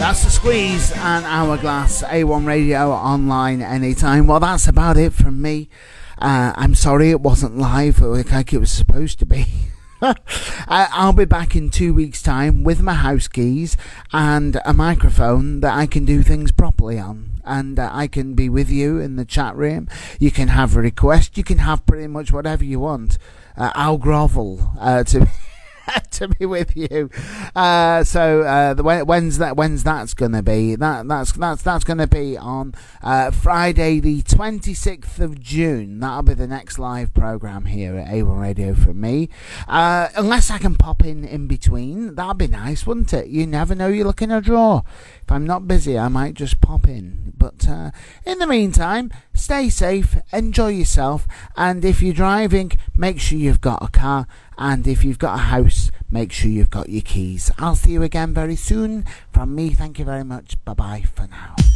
That's The Squeeze and Hourglass, A1 Radio, online anytime. Well, that's about it from me. I'm sorry it wasn't live like it was supposed to be. I'll be back in 2 weeks' time with my house keys and a microphone that I can do things properly on. And I can be with you in the chat room. You can have a request. You can have pretty much whatever you want. I'll grovel to be with you. When's that's gonna be? That's gonna be on Friday the 26th of June. That'll be the next live program here at A1 Radio from me. Unless I can pop in between, that'd be nice, wouldn't it? You never know. You look in a drawer. If I'm not busy, I might just pop in. But in the meantime, stay safe, enjoy yourself, and if you're driving, make sure you've got a car. And if you've got a house, make sure you've got your keys. I'll see you again very soon. From me, thank you very much. Bye-bye for now.